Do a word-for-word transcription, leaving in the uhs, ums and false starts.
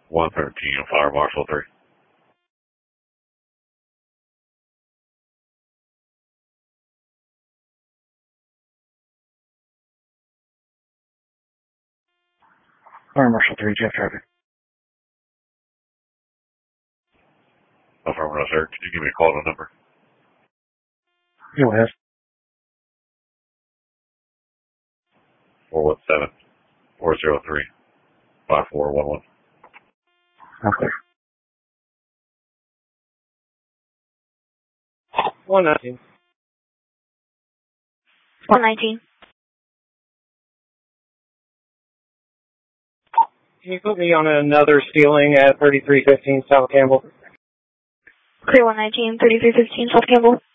one thirteen, Fire Marshal three. Fire Marshal three, Jeff traffic. Affirmative, sir. Can you give me a call to number? Go ahead. four one seven, four zero three, five four one one. Okay. one nineteen. one nineteen. Can you put me on another stealing at thirty-three fifteen South Campbell? Clear one nineteen, thirty-three fifteen South Campbell.